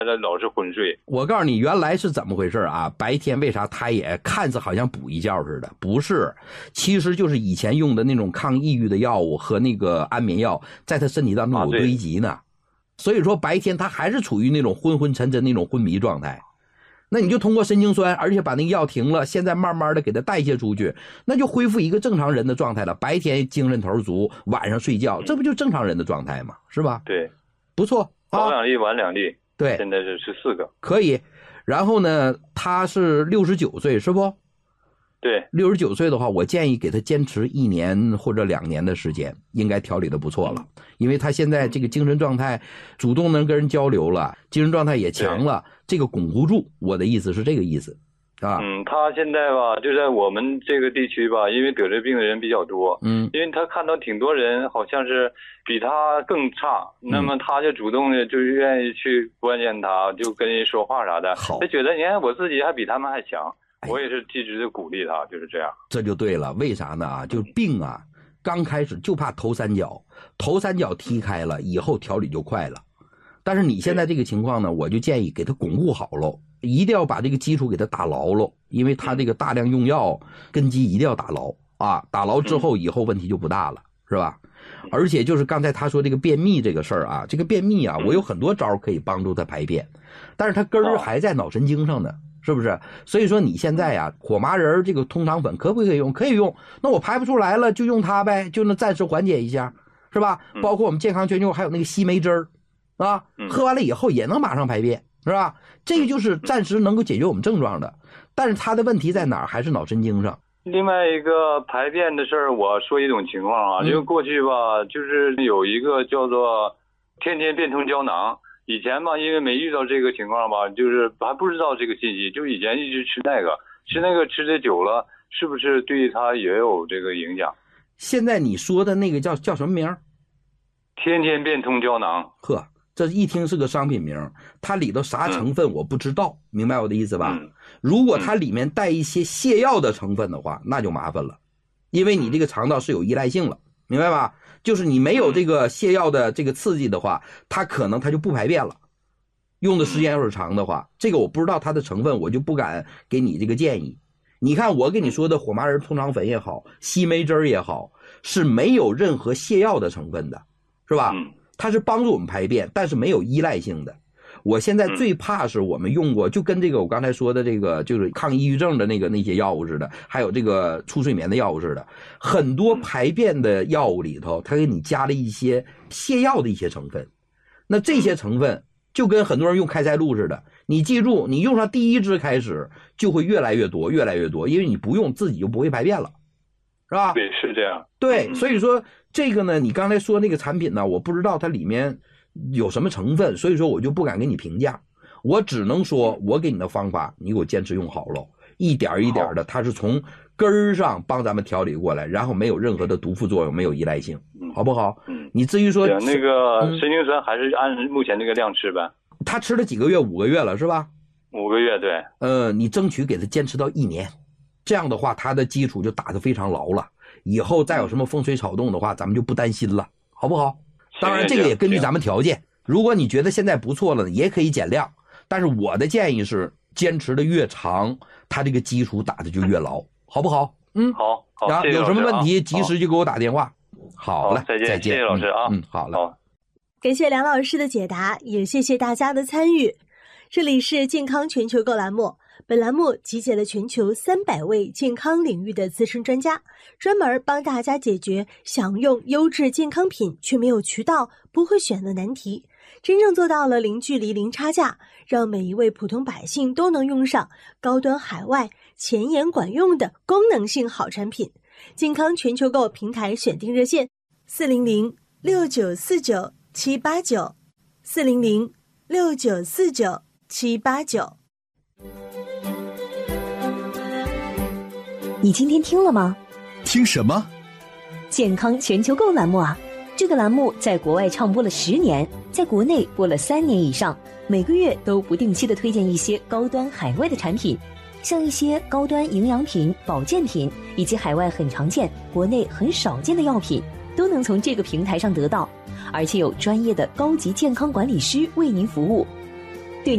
老是昏睡。 我告诉你，原来是怎么回事啊？白天为啥他也看似好像补一觉似的？不是，其实就是以前用的那种抗抑郁的药物和那个安眠药，在他身体当中有堆积呢。所以说白天他还是处于那种昏昏沉沉那种昏迷状态。那你就通过神经酸，而且把那个药停了，现在慢慢的给他代谢出去，那就恢复一个正常人的状态了。白天精神头足，晚上睡觉，这不就正常人的状态吗？是吧？ 对， 不错。 早2粒，晚2粒。 对， 现在是14个。 可以。然后呢，他是69岁，是不？ 对 ，69岁的话，我建议给他坚持1年或者2年的时间，应该调理的不错了。因为他现在这个精神状态，主动能跟人交流了，精神状态也强了，这个巩固住。我的意思是这个意思，啊。 他现在吧，就在我们这个地区吧，因为得这病的人比较多，因为他看到挺多人好像是比他更差，那么他就主动的就愿意去关心他，就跟人说话啥的。他觉得你看我自己还比他们还强。我也是一直的鼓励他，就是这样。 这就对了，为啥呢？就是病啊，刚开始就怕头3脚，头3脚踢开了，以后调理就快了。但是你现在这个情况呢，我就建议给他巩固好喽，一定要把这个基础给他打牢喽，因为他这个大量用药，根基一定要打牢啊，打牢之后以后问题就不大了，是吧？而且就是刚才他说这个便秘这个事儿啊，这个便秘啊，我有很多招可以帮助他排便，但是他根儿还在脑神经上呢。是不是？所以说你现在呀，火麻仁这个通肠粉可不可以用？可以用。那我排不出来了，就用它呗，就能暂时缓解一下，是吧？包括我们健康全球还有那个西梅汁儿，啊，喝完了以后也能马上排便，是吧？这个就是暂时能够解决我们症状的，但是它的问题在哪儿？还是脑神经上。 另外一个排便的事儿，我说一种情况啊，因为过去吧，就是有一个叫做天天变通胶囊。以前吧，因为没遇到这个情况吧，就是还不知道这个信息，就以前一直吃那个吃的久了，是不是对他也有这个影响？ 现在你说的那个叫什么名？ 天天变通胶囊。 呵，这一听是个商品名，它里头啥成分我不知道，明白我的意思吧？如果它里面带一些泻药的成分的话，那就麻烦了，因为你这个肠道是有依赖性了，明白吧？就是你没有这个泻药的这个刺激的话，它可能它就不排便了，用的时间要是长的话，这个我不知道它的成分，我就不敢给你这个建议。你看我跟你说的火麻仁通肠粉也好，西梅汁也好，是没有任何泻药的成分的，是吧？它是帮助我们排便，但是没有依赖性的。我现在最怕是我们用过，就跟这个我刚才说的这个就是抗抑郁症的那些药物似的，还有这个促睡眠的药物似的，很多排便的药物里头，它给你加了一些泻药的一些成分。那这些成分就跟很多人用开塞露似的，你记住，你用上第1支开始就会越来越多，越来越多，因为你不用自己就不会排便了，是吧？ 对，是这样。 对，所以说这个呢，你刚才说那个产品呢，我不知道它里面有什么成分，所以说我就不敢给你评价，我只能说我给你的方法你给我坚持用好了，一点一点的，它是从根儿上帮咱们调理过来，然后没有任何的毒副作用，没有依赖性，好不好？你至于说那个神经酸还是按目前这个量吃呗。 他吃了几个月？5个月了是吧 ？5个月，对。 你争取给他坚持到1年，这样的话他的基础就打得非常牢了，以后再有什么风吹草动的话，咱们就不担心了，好不好？当然这个也根据咱们条件，如果你觉得现在不错了，也可以减量，但是我的建议是坚持的越长，他这个基础打的就越牢，好不好？ 好， 有什么问题及时就给我打电话。好了， 再见，谢谢老师啊。 好了。 感谢梁老师的解答，也谢谢大家的参与。这里是健康全球购栏目，本栏目集结了全球300位健康领域的资深专家，专门帮大家解决想用优质健康品却没有渠道、不会选的难题，真正做到了零距离、零差价，让每一位普通百姓都能用上高端海外、前沿管用的功能性好产品。健康全球购平台选定热线400-6949-789 400-6949-789。 你今天听了吗？ 听什么？ 健康全球购栏目啊！这个栏目在国外唱播了10年，在国内播了3年以上，每个月都不定期的推荐一些高端海外的产品，像一些高端营养品、保健品，以及海外很常见、国内很少见的药品，都能从这个平台上得到，而且有专业的高级健康管理师为您服务。